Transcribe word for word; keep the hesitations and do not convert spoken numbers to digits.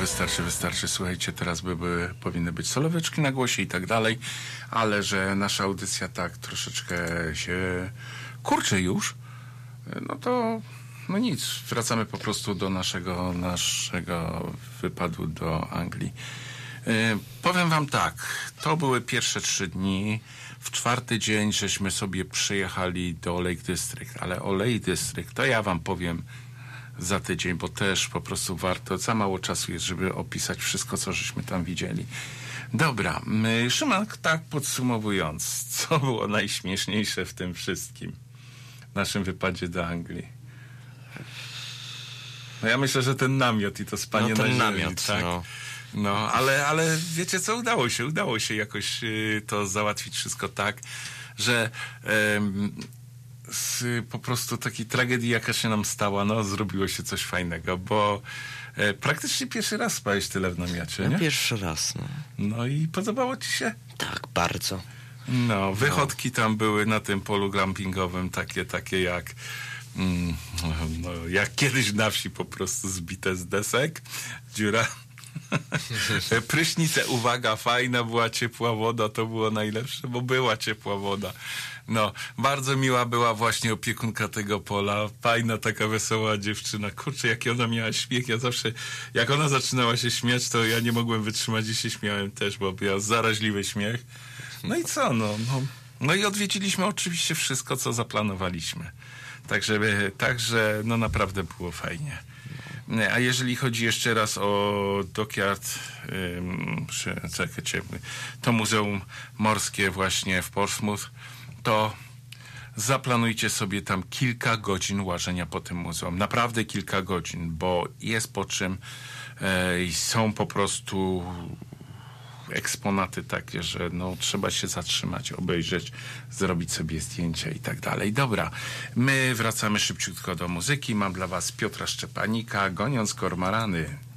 wystarczy, wystarczy. Słuchajcie, teraz by były, powinny być soloweczki na głosie i tak dalej, ale że nasza audycja tak troszeczkę się kurczy już, no to no nic, wracamy po prostu do naszego, naszego wypadu do Anglii. Yy, powiem wam tak, to były pierwsze trzy dni. W czwarty dzień żeśmy sobie przyjechali do Lake District, ale o Lake District to ja wam powiem za tydzień, bo też po prostu warto, za mało czasu jest, żeby opisać wszystko, co żeśmy tam widzieli. Dobra, Szymon, tak podsumowując, co było najśmieszniejsze w tym wszystkim, w naszym wypadzie do Anglii? No ja myślę, że ten namiot i to spanie no, ten na ziemi, namiot, tak? no. No, ale, ale wiecie co, udało się, udało się jakoś y, to załatwić wszystko tak, że y, z po prostu takiej tragedii, jaka się nam stała, no zrobiło się coś fajnego, bo y, praktycznie pierwszy raz spałeś tyle w namiocie, No, nie? pierwszy raz, no. No i podobało ci się? Tak, bardzo. No, wychodki no. tam były na tym polu glampingowym takie, takie jak mm, no, jak kiedyś na wsi po prostu zbite z desek, dziura. Prysznice, uwaga, fajna była ciepła woda, to było najlepsze, bo była ciepła woda. No, bardzo miła była właśnie opiekunka tego pola, fajna taka wesoła dziewczyna. Kurczę, jaki ona miała śmiech, ja zawsze, jak ona zaczynała się śmiać, to ja nie mogłem wytrzymać i się śmiałem też, bo miała zaraźliwy śmiech. No i co, no, no, no i odwiedziliśmy oczywiście wszystko, co zaplanowaliśmy. Także, także no naprawdę było fajnie. A jeżeli chodzi jeszcze raz o Dockyard, ym, czekajcie, to Muzeum Morskie właśnie w Portsmouth, to zaplanujcie sobie tam kilka godzin łażenia po tym muzeum. Naprawdę kilka godzin, bo jest po czym e, są po prostu eksponaty takie, że no trzeba się zatrzymać, obejrzeć, zrobić sobie zdjęcia i tak dalej. Dobra, my wracamy szybciutko do muzyki. Mam dla was Piotra Szczepanika, Goniąc kormorany.